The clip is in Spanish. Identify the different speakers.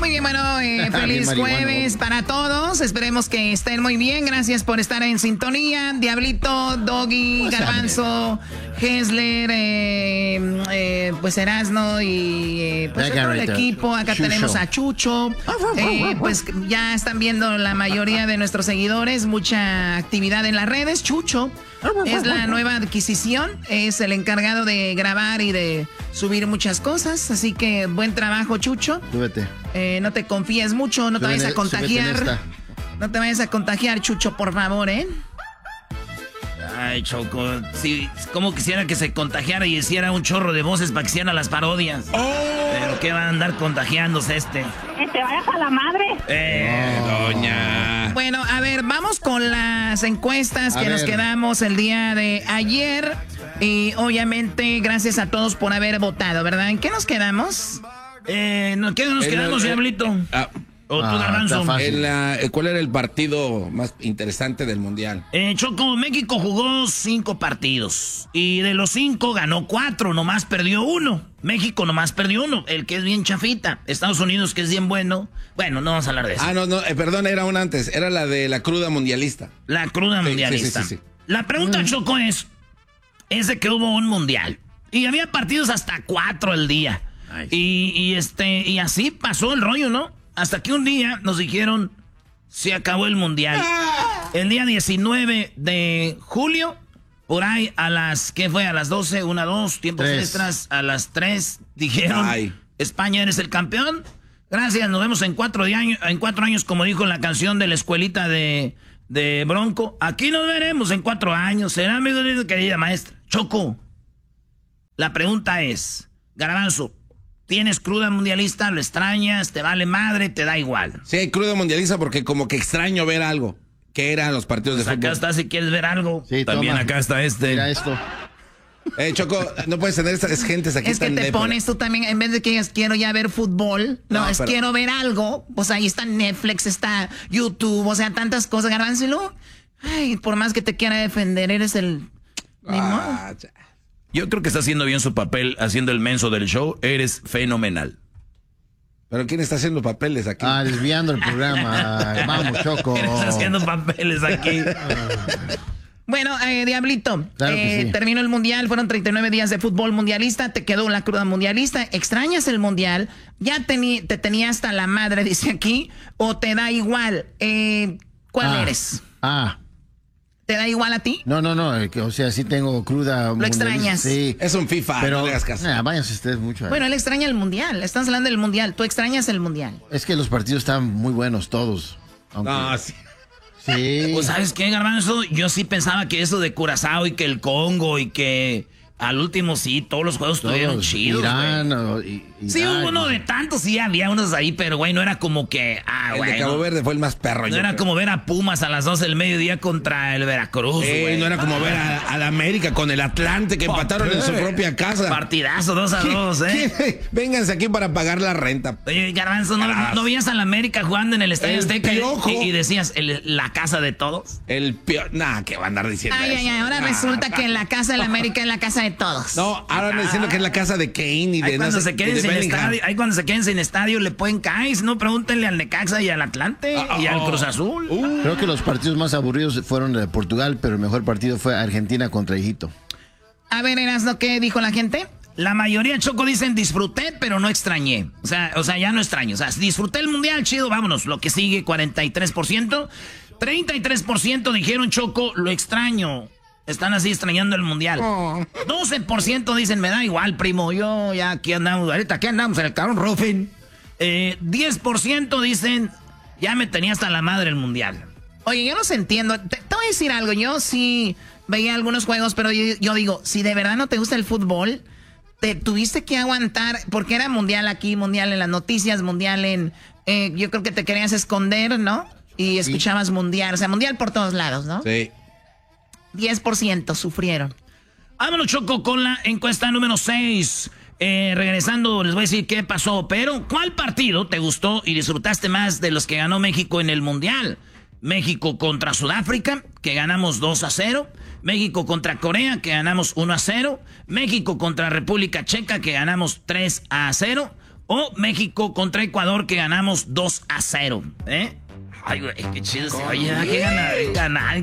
Speaker 1: Muy bien, bueno, feliz jueves para todos. Esperemos que estén muy bien. Gracias por estar en sintonía. Diablito, Doggy, Garbanzo, Hessler, pues Erasno y pues todo el equipo. Acá Chucho. Tenemos a Chucho. Pues ya están viendo la mayoría de nuestros seguidores. Mucha actividad en las redes. Chucho es la nueva adquisición. Es el encargado de grabar y de subir muchas cosas. Así que buen trabajo, Chucho.
Speaker 2: Súbete.
Speaker 1: No te confíes mucho, no te vayas a contagiar. No te vayas a contagiar, Chucho, por favor, ¿eh?
Speaker 3: Ay, Choco, sí, como quisiera que se contagiara y hiciera un chorro de voces para que hicieran las parodias. Pero ¿qué va a andar contagiándose este?
Speaker 4: ¡Te vayas a la madre!
Speaker 3: Doña.
Speaker 1: Bueno, a ver, vamos con las encuestas que nos quedamos el día de ayer. Y obviamente, gracias a todos por haber votado, ¿verdad? ¿En qué nos quedamos?
Speaker 3: ¿Qué nos quedamos, Diablito? ¿O tú, Garbanzo?
Speaker 5: ¿Cuál era el partido más interesante del Mundial?
Speaker 3: Choco, México jugó 5 partidos. Y de los 5 ganó 4, nomás perdió 1. México nomás perdió 1, el que es bien chafita. Estados Unidos, que es bien bueno. Bueno, no vamos a hablar de eso.
Speaker 5: No, perdón, era una antes. Era la de la cruda mundialista.
Speaker 3: La cruda mundialista. Sí. La pregunta, Choco, es de que hubo un mundial. Y había partidos hasta 4 al día. Y así pasó el rollo, ¿no? Hasta que un día nos dijeron, se acabó el mundial. El día 19 de julio, por ahí a las, ¿qué fue? A las 12, 1, 2, tiempos extras, a las 3, dijeron, España, eres el campeón. Gracias, nos vemos en 4 años, como dijo la canción de la escuelita de Bronco. Aquí nos veremos en 4 años. Será amigo de querida maestra. Choco, la pregunta es, Garbanzo, ¿tienes cruda mundialista? ¿Lo extrañas? ¿Te vale madre? ¿Te da igual?
Speaker 5: Sí, hay cruda mundialista porque como que extraño ver algo. ¿Qué eran los partidos de fútbol?
Speaker 3: Acá está si quieres ver algo.
Speaker 2: Sí,
Speaker 3: también
Speaker 2: toma.
Speaker 3: Acá está
Speaker 2: Mira esto.
Speaker 5: Choco, no puedes tener estas gentes aquí.
Speaker 1: Es que te pones tú también, en vez de que digas quiero ya ver fútbol, quiero ver algo. Pues ahí está Netflix, está YouTube, o sea, tantas cosas, Garbanzo. Ay, por más que te quiera defender, eres el...
Speaker 3: Yo creo que está haciendo bien su papel, haciendo el menso del show. Eres fenomenal.
Speaker 5: ¿Pero quién está haciendo papeles aquí?
Speaker 2: Desviando el programa. Vamos, Choco.
Speaker 3: ¿Quién está haciendo papeles aquí?
Speaker 1: Bueno, Diablito,
Speaker 2: claro que sí.
Speaker 1: Terminó el mundial, fueron 39 días de fútbol mundialista, te quedó la cruda mundialista, ¿extrañas el mundial? ¿Ya te tenía hasta la madre, dice aquí, o te da igual? ¿Cuál eres? ¿Te da igual a ti?
Speaker 2: No, o sea, sí tengo cruda.
Speaker 1: ¿Lo extrañas?
Speaker 2: Sí.
Speaker 5: Es un FIFA,
Speaker 2: pero
Speaker 5: no le hagas caso.
Speaker 2: Váyanse ustedes mucho.
Speaker 1: Bueno, él extraña el mundial, estás hablando del mundial, ¿tú extrañas el mundial?
Speaker 2: Es que los partidos están muy buenos todos.
Speaker 5: Sí.
Speaker 2: Sí.
Speaker 3: Pues, ¿sabes qué, Garbanzo? Yo sí pensaba que eso de Curazao y que el Congo y que al último sí, todos los juegos estuvieron chidos.
Speaker 2: Irán,
Speaker 3: sí, hubo uno de tantos, sí, había unos ahí, pero güey, no era como que...
Speaker 5: el de Cabo Verde fue el más perro.
Speaker 3: No era como ver a Pumas a las 12 del mediodía contra el Veracruz, güey.
Speaker 5: No era como ver a la América con el Atlante que empataron en su propia casa.
Speaker 3: Partidazo, 2-2,
Speaker 5: Vénganse aquí para pagar la renta.
Speaker 3: Oye, Garbanzo, ¿no veías a la América jugando en el Estadio Azteca y decías, la casa de todos?
Speaker 5: ¿Qué va a andar diciendo eso?
Speaker 1: Ahora resulta que la casa de la América es la casa de todos.
Speaker 5: No, ahora me diciendo que es la casa de Kane y de...
Speaker 3: Cuando se queden sin estadio le pueden caer, no pregúntenle al Necaxa y al Atlante y al Cruz Azul.
Speaker 2: Creo que los partidos más aburridos fueron de Portugal, pero el mejor partido fue Argentina contra Egipto.
Speaker 1: A ver, Erasno, ¿qué dijo la gente?
Speaker 3: La mayoría, Choco, dicen disfruté, pero no extrañé. O sea, ya no extraño. O sea, disfruté el mundial, chido, vámonos. Lo que sigue, 43%. 33% dijeron, Choco, lo extraño. Están así extrañando el mundial. 12% dicen, me da igual, primo. Yo ya aquí andamos, ahorita aquí andamos en el cabrón roofing. 10% dicen, ya me tenía hasta la madre el mundial.
Speaker 1: Oye, yo los entiendo. Te voy a decir algo. Yo sí veía algunos juegos, pero yo digo, si de verdad no te gusta el fútbol, te tuviste que aguantar, porque era mundial aquí, mundial en las noticias, mundial en... yo creo que te querías esconder, ¿no? Y escuchabas mundial, o sea, mundial por todos lados, ¿no?
Speaker 5: Sí.
Speaker 1: 10% sufrieron.
Speaker 3: Vámonos, Choco, con la encuesta número 6. Regresando, les voy a decir qué pasó. Pero, ¿cuál partido te gustó y disfrutaste más de los que ganó México en el Mundial? México contra Sudáfrica, que ganamos 2-0. México contra Corea, que ganamos 1-0. México contra República Checa, que ganamos 3-0. O México contra Ecuador, que ganamos 2-0. Ay, güey, qué chido. Oye, ¿qué ganar?